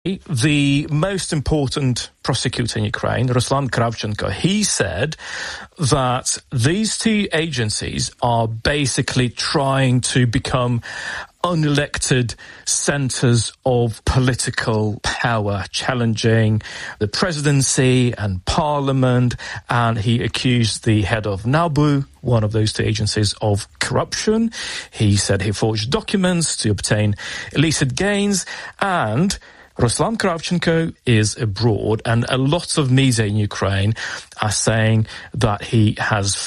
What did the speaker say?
The most important prosecutor in Ukraine, Ruslan Kravchenko, he said that these two agencies are basically trying to become unelected centers of political power, challenging the presidency and parliament, and he accused the head of NABU, one of those two agencies, of corruption. He said he forged documents to obtain illicit gains, and Ruslan Kravchenko is abroad, and a lot of media in Ukraine are saying that he has